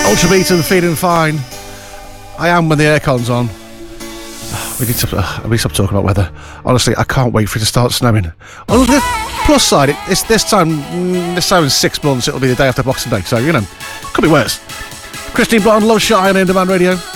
Ultrabeat and Feeling Fine. I am when the aircon's on. We need to stop talking about weather. Honestly, I can't wait for it to start snowing. On the plus side, it's this time in 6 months, it'll be the day after Boxing Day, so, you know, could be worse. Christine Blount, Love Shot, on In Demand Radio.